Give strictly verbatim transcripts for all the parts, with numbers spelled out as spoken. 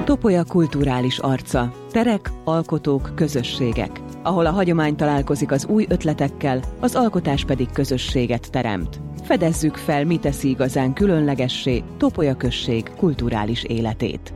Topolya kulturális arca. Terek, alkotók, közösségek. Ahol a hagyomány találkozik az új ötletekkel, az alkotás pedig közösséget teremt. Fedezzük fel, mi teszi igazán különlegessé Topolya község kulturális életét.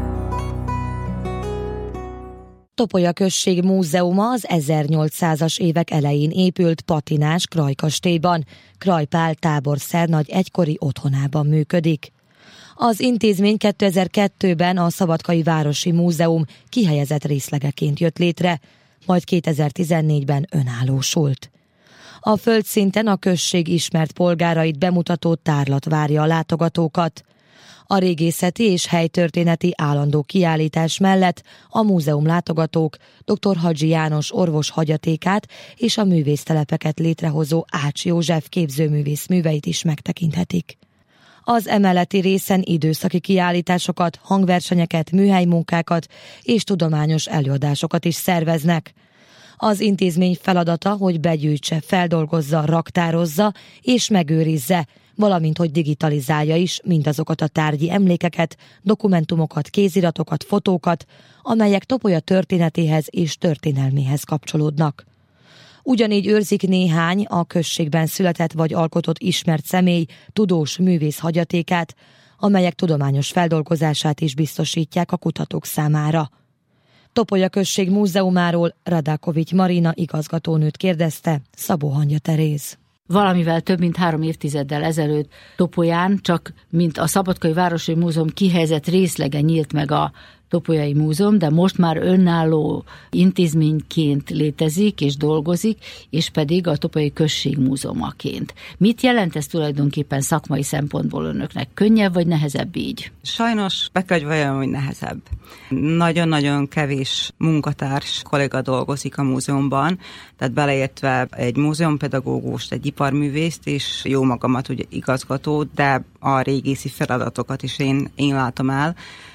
Topolya község múzeuma az ezernyolcszázas évek elején épült patinás Kraj kastélyban, Kraj Pál táborszernagy egykori otthonában működik. Az intézmény kétezer-kettőben a Szabadkai Városi Múzeum kihelyezett részlegeként jött létre, majd kétezer-tizennégyben önállósult. A földszinten a község ismert polgárait bemutató tárlat várja a látogatókat. A régészeti és helytörténeti állandó kiállítás mellett a múzeum látogatók dr. Hadzsi János orvos hagyatékát és a művésztelepeket létrehozó Ács József képzőművész műveit is megtekinthetik. Az emeleti részen időszaki kiállításokat, hangversenyeket, műhelymunkákat és tudományos előadásokat is szerveznek. Az intézmény feladata, hogy begyűjtse, feldolgozza, raktározza és megőrizze, valamint hogy digitalizálja is mindazokat a tárgyi emlékeket, dokumentumokat, kéziratokat, fotókat, amelyek Topolya történetéhez és történelméhez kapcsolódnak. Ugyanígy őrzik néhány a községben született vagy alkotott ismert személy, tudós, művész hagyatékát, amelyek tudományos feldolgozását is biztosítják a kutatók számára. Topolya község múzeumáról Radákovics Marina igazgatónőt kérdezte Szabó Hangya Teréz. Valamivel több mint három évtizeddel ezelőtt Topolyán csak mint a Szabadkai Városi Múzeum kihelyezett részlege nyílt meg a Topolyai Múzeum, de most már önálló intézményként létezik és dolgozik, és pedig a Topolyai Község Múzeumaként. Mit jelent ez tulajdonképpen szakmai szempontból önöknek? Könnyebb vagy nehezebb így? Sajnos be kell, hogy vajon, hogy nehezebb. Nagyon-nagyon kevés munkatárs kolléga dolgozik a múzeumban, tehát beleértve egy múzeumpedagógust, egy iparművészt és jó magamat, ugye igazgatót, de a régészi feladatokat is én, én látom el.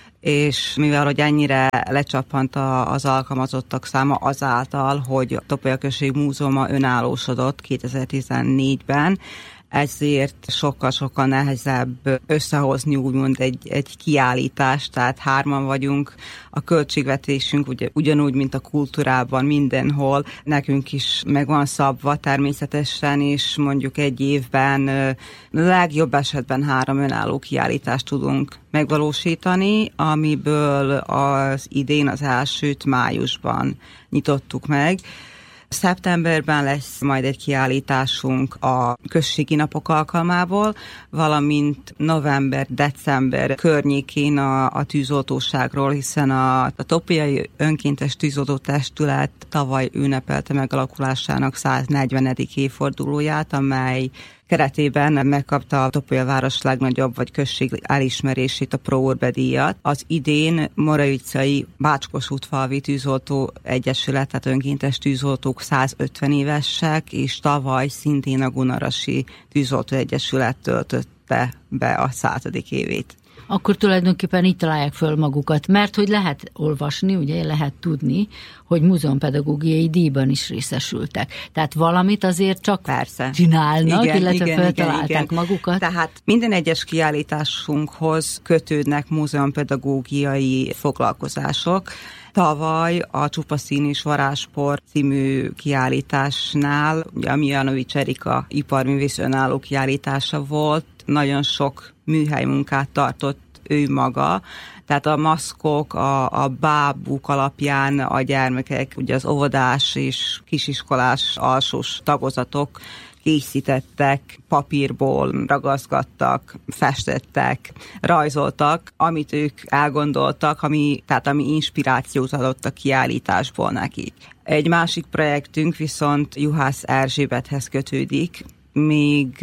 És mivel, hogy ennyire lecsappant az alkalmazottak száma azáltal, hogy a Topolya Község Múzeuma önállósodott kétezer-tizennégyben, ezért sokkal-sokkal nehezebb összehozni úgymond egy, egy kiállítást, tehát hárman vagyunk, a költségvetésünk ugye, ugyanúgy, mint a kultúrában mindenhol, nekünk is meg van szabva természetesen, és mondjuk egy évben legjobb esetben három önálló kiállítást tudunk megvalósítani, amiből az idén az elsőt májusban nyitottuk meg. Szeptemberben lesz majd egy kiállításunk a községi napok alkalmából, valamint november-december környékén a, a tűzoltóságról, hiszen a, a Topolyai Önkéntes Tűzoltó Testület tavaly ünnepelte megalakulásának száznegyvenedik évfordulóját, amely keretében megkapta a Topolya város legnagyobb vagy község elismerését, a Pro Urbe díjat. Az idén Moravicai Bácskos-útfalvi Tűzoltó Egyesület, tehát önkéntes tűzoltók százötven évesek, és tavaly szintén a Gunarasi Tűzoltó Egyesület töltötte be a századik évét. Akkor tulajdonképpen így találják föl magukat, mert hogy lehet olvasni, ugye lehet tudni, hogy múzeumpedagógiai díjban is részesültek. Tehát valamit azért csak Persze. csinálnak, igen, illetve igen, feltalálták igen, igen. magukat. Tehát minden egyes kiállításunkhoz kötődnek múzeumpedagógiai foglalkozások. Tavaly a Csupa szín és varázspor című kiállításnál, ugye a Mijanovics Erika iparművész önálló kiállítása volt, nagyon sok műhelymunkát tartott ő maga, tehát a maszkok, a, a bábuk alapján a gyermekek, ugye az óvodás és kisiskolás alsós tagozatok készítettek, papírból ragaszgattak, festettek, rajzoltak, amit ők elgondoltak, ami, tehát ami inspirációt adott a kiállításból nekik. Egy másik projektünk viszont Juhász Erzsébethez kötődik. Még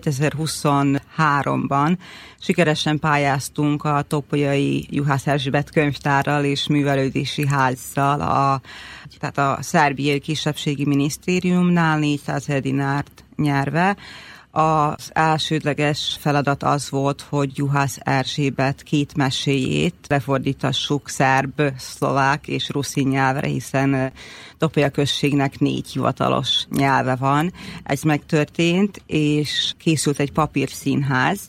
kétezer-huszonháromban sikeresen pályáztunk a Topolyai Juhász Erzsébet könyvtárral és művelődési házzal, a, tehát a szerbiai kisebbségi minisztériumnál négyszázezer dinárt nyerve. Az elsődleges feladat az volt, hogy Juhász Erzsébet két meséjét lefordítassuk szerb, szlovák és ruszin nyelvre, hiszen Topolya községnek négy hivatalos nyelve van. Ez megtörtént, és készült egy papírszínház.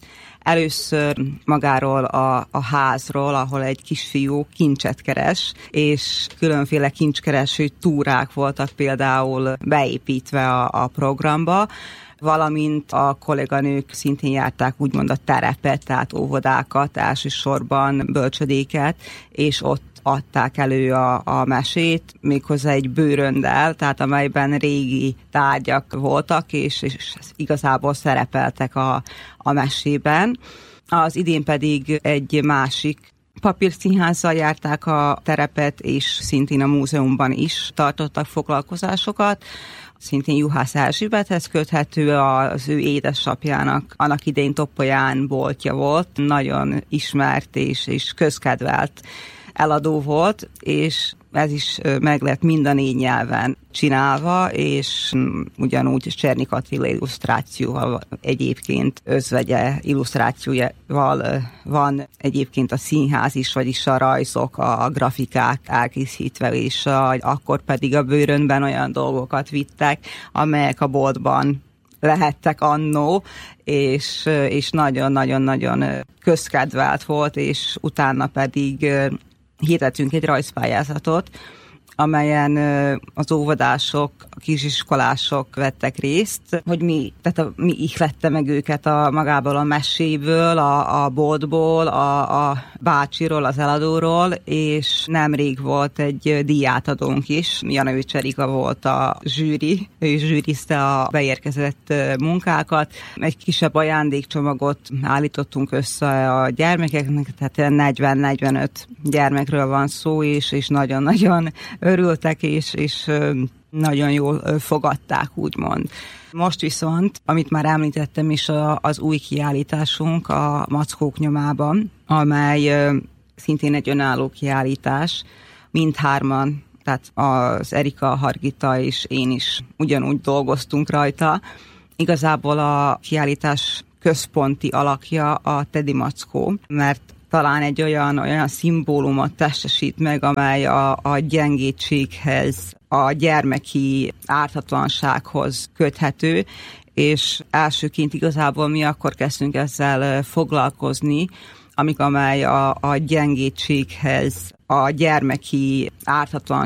Először magáról a, a házról, ahol egy kisfiú kincset keres, és különféle kincskereső túrák voltak például beépítve a, a programba, valamint a kolléganők szintén járták úgymond a terepet, tehát óvodákat, elsősorban bölcsödéket, és ott adták elő a, a mesét, méghozzá egy bőrönddel, tehát amelyben régi tárgyak voltak, és, és igazából szerepeltek a, a mesében. Az idén pedig egy másik papírszínházzal járták a terepet, és szintén a múzeumban is tartottak foglalkozásokat. Szintén Juhász Erzsébethez köthető, az ő édesapjának annak idején Topolyán boltja volt, nagyon ismert és, és közkedvelt eladó volt, és ez is meg lett mind a négy nyelven csinálva, és ugyanúgy Csernik Attila illusztrációval egyébként özvegye illusztrációval van egyébként a színház is, vagyis a rajzok, a grafikák elkészítve, és a, akkor pedig a bőrönben olyan dolgokat vittek, amelyek a boltban lehettek annó, és, és nagyon-nagyon-nagyon közkedvelt volt, és utána pedig hirdettünk egy rajzpályázatot, amelyen az óvodások, a kisiskolások vettek részt, hogy mi, tehát a, mi ihlette meg őket a, magából a meséből, a, a boltból, a, a bácsiról, az eladóról, és nemrég volt egy díjátadónk is. Janovics Erika volt a zsűri, ő is zsűrizte a beérkezett munkákat. Egy kisebb ajándékcsomagot állítottunk össze a gyermekeknek, tehát negyven-negyvenöt gyermekről van szó, és, és nagyon-nagyon örültek, és, és nagyon jól fogadták, úgymond. Most viszont, amit már említettem is, az új kiállításunk a Mackók nyomában, amely szintén egy önálló kiállítás. Mindhárman, tehát az Erika, Hargita és én is ugyanúgy dolgoztunk rajta. Igazából a kiállítás központi alakja a Tedi Mackó, mert talán egy olyan, olyan szimbólumot testesít meg, amely a, a gyengétséghez, a gyermeki ártatlansághoz köthető, és elsőként igazából mi akkor kezdtünk ezzel foglalkozni, amik amely a, a gyengétséghez, a gyermeki ártatlansághoz